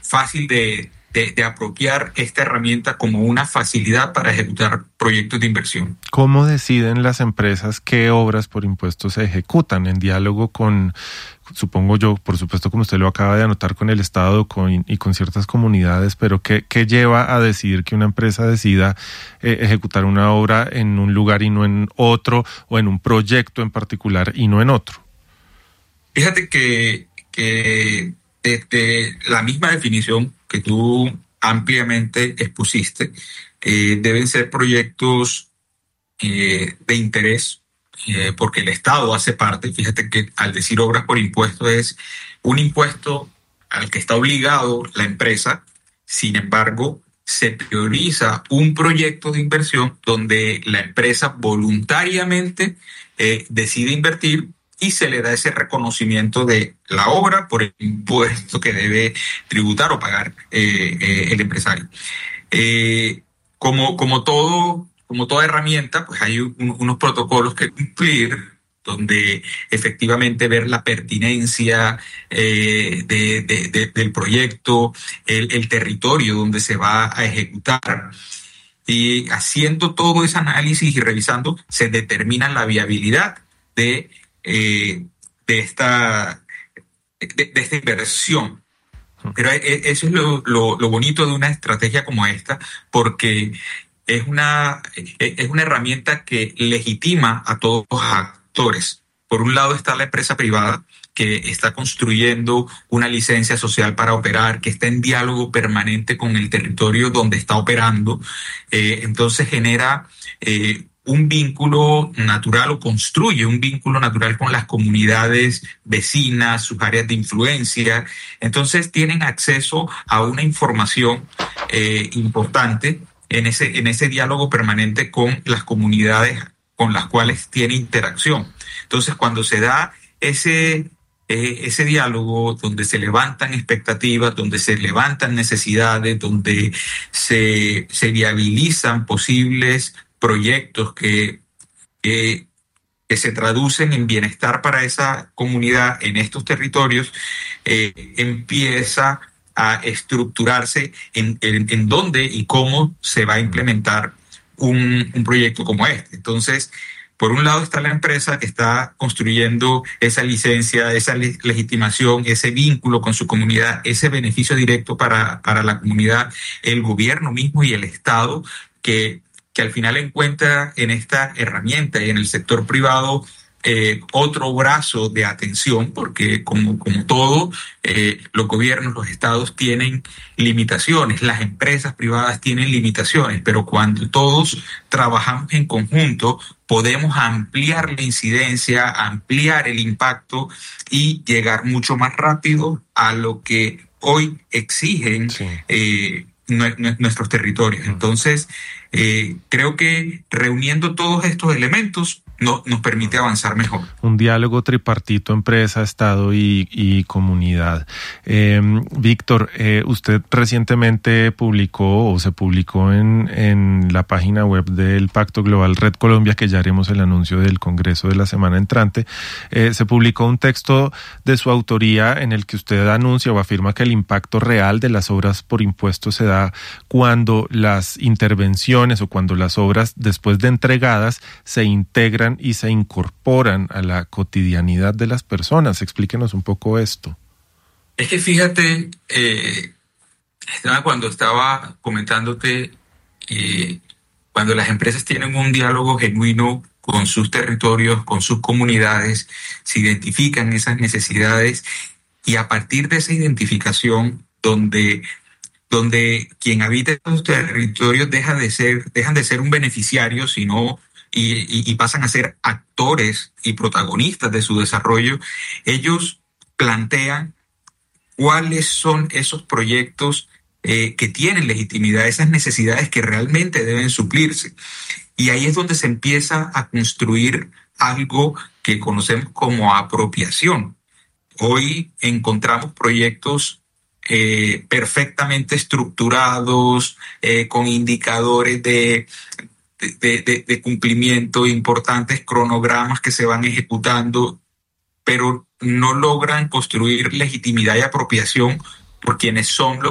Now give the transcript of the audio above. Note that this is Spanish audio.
fácil de apropiar esta herramienta como una facilidad para ejecutar proyectos de inversión. ¿Cómo deciden las empresas qué obras por impuestos se ejecutan? En diálogo con, supongo yo, por supuesto, como usted lo acaba de anotar, con el Estado y con ciertas comunidades, pero ¿qué lleva a decidir que una empresa decida ejecutar una obra en un lugar y no en otro, o en un proyecto en particular y no en otro? Fíjate que desde la misma definición que tú ampliamente expusiste, deben ser proyectos de interés, porque el Estado hace parte. Fíjate que al decir obras por impuesto es un impuesto al que está obligado la empresa. Sin embargo, se prioriza un proyecto de inversión donde la empresa voluntariamente decide invertir y se le da ese reconocimiento de la obra por el impuesto que debe tributar o pagar el empresario. Como toda herramienta, pues hay unos protocolos que cumplir, donde efectivamente ver la pertinencia del proyecto, el territorio donde se va a ejecutar. Y haciendo todo ese análisis y revisando, se determina la viabilidad de esta inversión. Pero eso es lo bonito de una estrategia como esta, porque es una herramienta que legitima a todos los actores. Por un lado está la empresa privada, que está construyendo una licencia social para operar, que está en diálogo permanente con el territorio donde está operando. Entonces genera un vínculo natural, o construye un vínculo natural con las comunidades vecinas, sus áreas de influencia. Entonces tienen acceso a una información importante en ese diálogo permanente con las comunidades con las cuales tiene interacción. Entonces, cuando se da ese diálogo donde se levantan expectativas, donde se levantan necesidades, donde se viabilizan posibles proyectos que se traducen en bienestar para esa comunidad en estos territorios, empieza a estructurarse en dónde y cómo se va a implementar un proyecto como este. Entonces, por un lado está la empresa que está construyendo esa licencia, esa legitimación, ese vínculo con su comunidad, ese beneficio directo para la comunidad, el gobierno mismo y el Estado, que al final encuentra en esta herramienta y en el sector privado otro brazo de atención, porque como todo, los gobiernos, los estados tienen limitaciones, las empresas privadas tienen limitaciones, pero cuando todos trabajamos en conjunto, podemos ampliar la incidencia, ampliar el impacto y llegar mucho más rápido a lo que hoy exigen nuestros territorios. Entonces, creo que reuniendo todos estos elementos nos permite avanzar mejor. Un diálogo tripartito, empresa, Estado y comunidad. Víctor, usted recientemente se publicó en la página web del Pacto Global Red Colombia, que ya haremos el anuncio del Congreso de la semana entrante. Se publicó un texto de su autoría en el que usted anuncia o afirma que el impacto real de las obras por impuestos se da cuando las intervenciones o cuando las obras, después de entregadas, se integran y se incorporan a la cotidianidad de las personas. Explíquenos un poco esto. Es que fíjate, cuando estaba comentándote, cuando las empresas tienen un diálogo genuino con sus territorios, con sus comunidades, se identifican esas necesidades, y a partir de esa identificación, donde quien habita esos territorios dejan de ser un beneficiario, sino y pasan a ser actores y protagonistas de su desarrollo, ellos plantean cuáles son esos proyectos que tienen legitimidad, esas necesidades que realmente deben suplirse. Y ahí es donde se empieza a construir algo que conocemos como apropiación. Hoy encontramos proyectos perfectamente estructurados, con indicadores de cumplimiento importantes, cronogramas que se van ejecutando, pero no logran construir legitimidad y apropiación por quienes son los